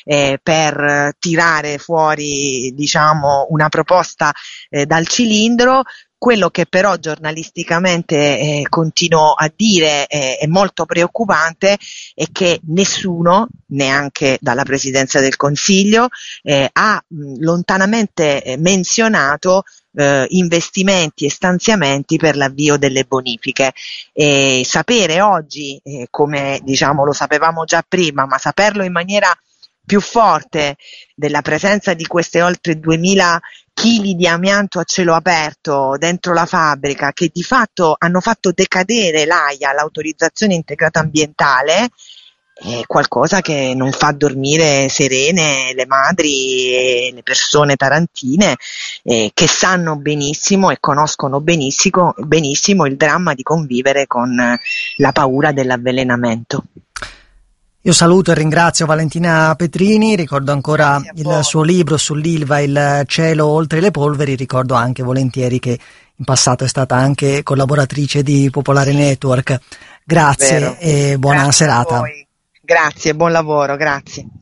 per tirare fuori, diciamo, una proposta dal cilindro. Quello che però giornalisticamente continuo a dire è molto preoccupante è che nessuno, neanche dalla Presidenza del Consiglio, ha lontanamente menzionato investimenti e stanziamenti per l'avvio delle bonifiche. Sapere oggi, come diciamo lo sapevamo già prima, ma saperlo in maniera più forte, della presenza di queste oltre 2000 chili di amianto a cielo aperto dentro la fabbrica, che di fatto hanno fatto decadere l'AIA, l'autorizzazione integrata ambientale, è qualcosa che non fa dormire serene le madri e le persone tarantine, che sanno benissimo e conoscono benissimo il dramma di convivere con la paura dell'avvelenamento. Io saluto e ringrazio Valentina Petrini, ricordo ancora il suo libro sull'Ilva, Il cielo oltre le polveri, ricordo anche volentieri che in passato è stata anche collaboratrice di Popolare Network. Grazie e buona serata. Grazie, buon lavoro, grazie.